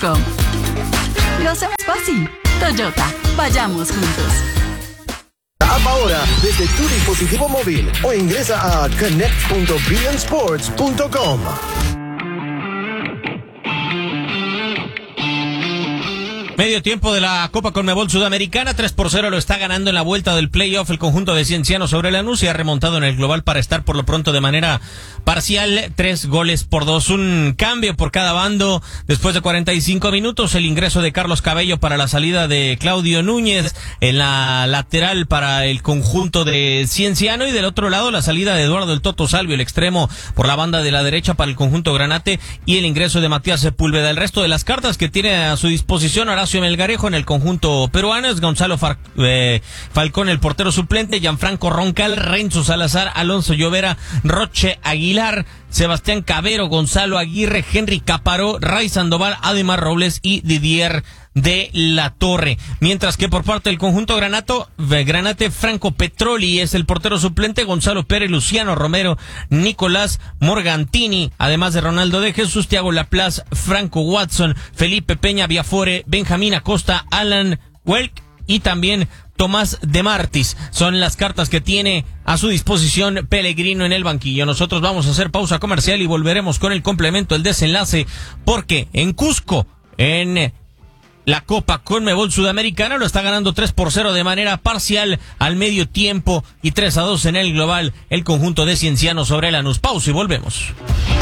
Lo hacemos fácil. Toyota, vayamos juntos. App ahora desde tu dispositivo móvil o ingresa a connect.bnsports.com. Medio tiempo de la Copa Conmebol Sudamericana, 3-0 lo está ganando en la vuelta del playoff el conjunto de Cienciano sobre Lanús y ha remontado en el global para estar por lo pronto de manera parcial, 3-2. Un cambio por cada bando después de 45 minutos, el ingreso de Carlos Cabello para la salida de Claudio Núñez en la lateral para el conjunto de Cienciano y del otro lado la salida de Eduardo el Toto Salvio, el extremo por la banda de la derecha para el conjunto Granate y el ingreso de Matías Sepúlveda. El resto de las cartas que tiene a su disposición Horacio Melgarejo en el conjunto peruano es Gonzalo Falcón, el portero suplente, Gianfranco Roncal, Renzo Salazar, Alonso Llovera, Roche Aguilar, Sebastián Cabero, Gonzalo Aguirre, Henry Caparó, Ray Sandoval, Ademar Robles y Didier de la Torre. Mientras que por parte del conjunto Granate, Franco Petroli es el portero suplente, Gonzalo Pérez, Luciano Romero, Nicolás Morgantini, además de Ronaldo de Jesús, Thiago Laplace, Franco Watson, Felipe Peña Viafore, Benjamín Acosta, Alan Welk y también Tomás de Martis. Son las cartas que tiene a su disposición Pellegrino en el banquillo. Nosotros vamos a hacer pausa comercial y volveremos con el complemento, el desenlace, porque en Cusco, en la Copa Conmebol Sudamericana, lo está ganando 3-0 de manera parcial al medio tiempo y 3-2 en el global el conjunto de Cienciano sobre Lanús. Pausa y volvemos.